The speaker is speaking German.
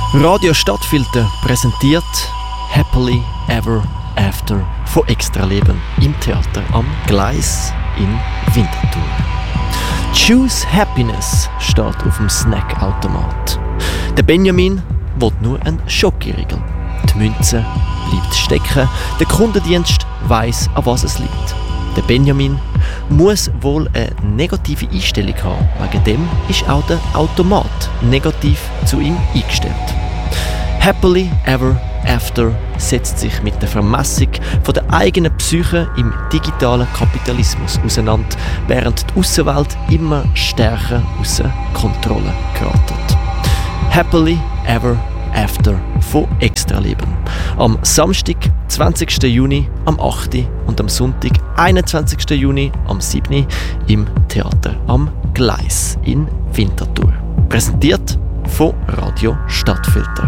Radio Stadtfilter präsentiert Happily Ever After von Extraleben im Theater am Gleis in Winterthur. Choose Happiness steht auf dem Snackautomat. Der Benjamin will nur einen Schokoriegel. Die Münze bleibt stecken. Der Kundendienst weiss, an was es liegt. Der Benjamin muss wohl eine negative Einstellung haben. Wegen dem ist auch der Automat negativ zu ihm eingestellt. Happily Ever After setzt sich mit der Vermessung von der eigenen Psyche im digitalen Kapitalismus auseinander, während die Aussenwelt immer stärker außer Kontrolle geratet. Happily Ever After von Extraleben. Am Samstag, 20. Juni, am 8. und am Sonntag, 21. Juni, am 7. im Theater am Gleis in Winterthur. Präsentiert von Radio Stadtfilter.